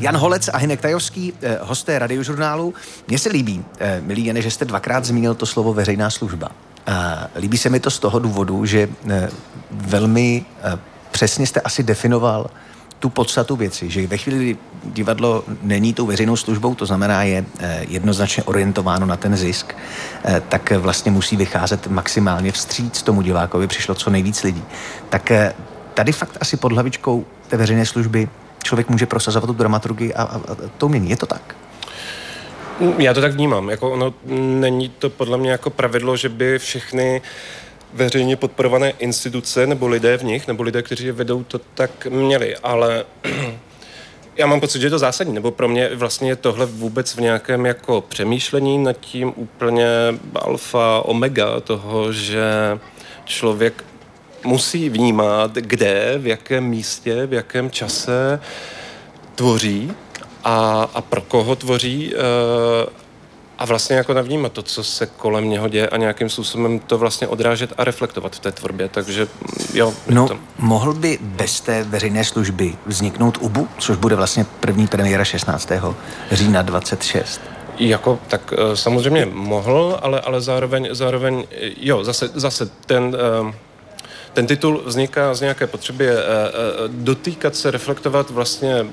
Jan Holec a Hynek Tajovský, hosté Radiožurnálu. Mně se líbí, milý Jane, že jste dvakrát zmínil to slovo veřejná služba. Líbí se mi to z toho důvodu, že velmi přesně jste asi definoval tu podstatu věci, že ve chvíli, kdy divadlo není tou veřejnou službou, to znamená je jednoznačně orientováno na ten zisk, tak vlastně musí vycházet maximálně vstříc tomu divákovi, přišlo co nejvíc lidí. Tak tady fakt asi pod hlavičkou té veřejné služby člověk může prosazovat tu dramaturgii a to umění. Je to tak? Já to tak vnímám. Jako ono není to podle mě jako pravidlo, že by všechny veřejně podporované instituce nebo lidé v nich, nebo lidé, kteří je vedou, to tak měli, ale já mám pocit, že je to zásadní, nebo pro mě vlastně je tohle vůbec v nějakém jako přemýšlení nad tím úplně alfa, omega toho, že člověk musí vnímat, kde, v jakém místě, v jakém čase tvoří a pro koho tvoří a vlastně jako navnímat to, co se kolem něho děje a nějakým způsobem to vlastně odrážet a reflektovat v té tvorbě, takže jo. No, mohl by bez té veřejné služby vzniknout UBU, což bude vlastně první premiéra 16. října 26? Jako, tak samozřejmě mohl, ale zároveň jo, zase ten titul vzniká z nějaké potřeby dotýkat se, reflektovat vlastně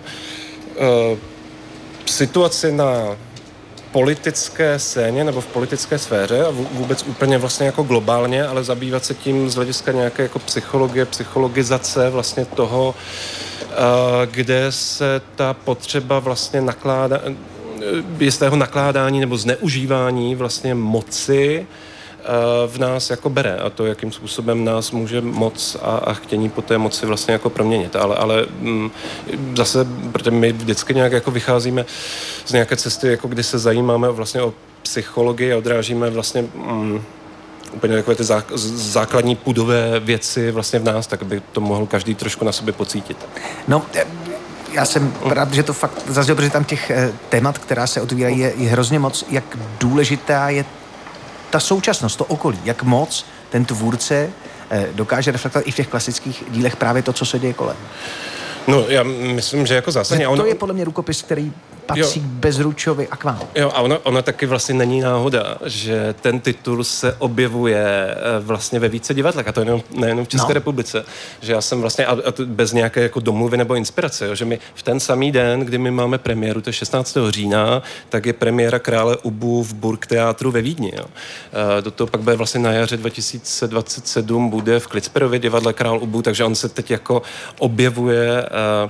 situaci na politické scéně nebo v politické sféře a vůbec úplně vlastně jako globálně, ale zabývat se tím z hlediska nějaké jako psychologie, psychologizace vlastně toho, kde se ta potřeba vlastně nakládá, jistého nakládání nebo zneužívání vlastně moci v nás jako bere a to, jakým způsobem nás může moc a chtění po té moci vlastně jako proměnit. Ale zase, protože my vždycky nějak jako vycházíme z nějaké cesty, jako kdy se zajímáme vlastně o psychologii a odrážíme vlastně úplně takové ty základní pudové věci vlastně v nás, tak by to mohl každý trošku na sobě pocítit. No, já jsem rád, že to fakt zazděl, protože tam těch témat, která se otvírají, je hrozně moc, jak důležitá je ta současnost, to okolí, jak moc ten tvůrce dokáže reflektovat i v těch klasických dílech právě to, co se děje kolem. No, já myslím, že jako zásadně. To je podle mě rukopis, který patří k Bezručovi a k vám. Jo, a ono taky vlastně není náhoda, že ten titul se objevuje vlastně ve více divadlech, a to nejenom v České republice. Že já jsem vlastně, a to bez nějaké jako domluvy nebo inspirace, jo, že my v ten samý den, kdy my máme premiéru, to je 16. října, tak je premiéra Krále Ubu v Burgtheatru ve Vídni. Jo. Do toho pak bude vlastně na jaře 2027 bude v Klitsperově divadle Král Ubu, takže on se teď jako objevuje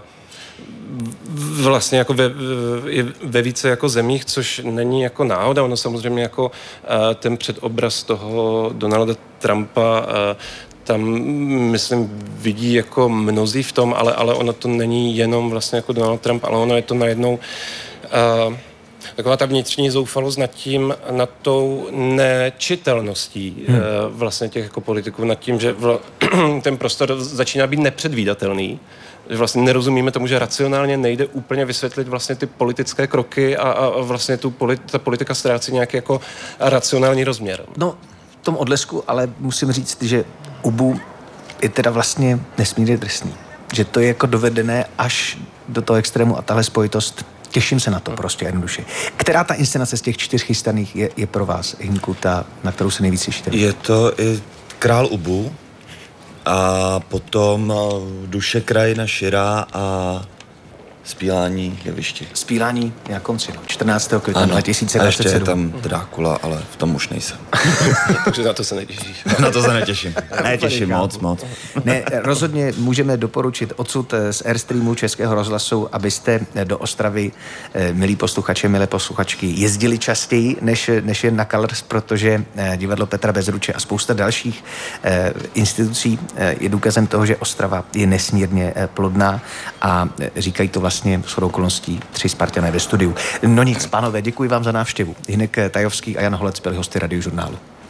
vlastně jako ve více jako zemích, což není jako náhoda. Ono samozřejmě jako ten předobraz toho Donalda Trumpa tam, myslím, vidí jako mnozí v tom, ale ono to není jenom vlastně jako Donald Trump, ale ono je to najednou taková ta vnitřní zoufalost nad tou nečitelností vlastně těch jako politiků, nad tím, že ten prostor začíná být nepředvídatelný, že vlastně nerozumíme tomu, že racionálně nejde úplně vysvětlit vlastně ty politické kroky a vlastně ta politika ztrácí nějaký jako racionální rozměr. No, v tom odlesku, ale musím říct, že Ubu je teda vlastně nesmírně drsný. Že to je jako dovedené až do toho extrému a tahle spojitost, těším se na to prostě jednoduše. Která ta inscenace z těch 4 chystaných je pro vás, Hynku, ta, na kterou se nejvíc těšíte? Je to i Král Ubu a potom Duše krajina širá a Spílání jeviště. Spílání na konci, 14. května 2027. A ještě je tam Drákula, ale v tom už nejsem. Takže na to se netěšíš. Na to se netěším. Netěším moc. Ne, rozhodně můžeme doporučit odsud z Airstreamu Českého rozhlasu, abyste do Ostravy, milí posluchači, milé posluchačky, jezdili častěji než jen na Colors, protože divadlo Petra Bezruče a spousta dalších institucí je důkazem toho, že Ostrava je nesmírně plodná a říkají to vlastně shodou okolností 3 Spartané ve studiu. No nic, pánové, děkuji vám za návštěvu. Hynek Tajovský a Jan Holec byli hosty Radiožurnálu.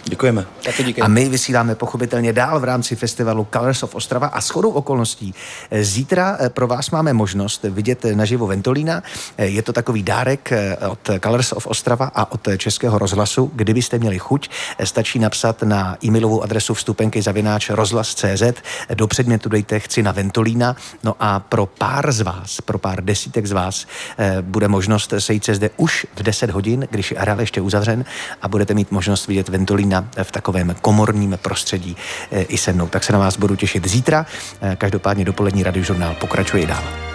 Děkujeme. Taky díky. A my vysíláme pochopitelně dál v rámci festivalu Colors of Ostrava a shodou okolností zítra pro vás máme možnost vidět naživo Ventolína. Je to takový dárek od Colors of Ostrava a od Českého rozhlasu. Kdybyste měli chuť, stačí napsat na e-mailovou adresu vstupenky@rozhlas.cz. Do předmětu dejte chci na Ventolína. No a pro pár z vás, pro pár desítek z vás bude možnost sejít se zde už v 10 hodin, když je areál ještě uzavřen a budete mít možnost vidět Ventolína v takovém komorním prostředí i se mnou. Tak se na vás budu těšit zítra. Každopádně dopolední radiožurnál pokračuje dál.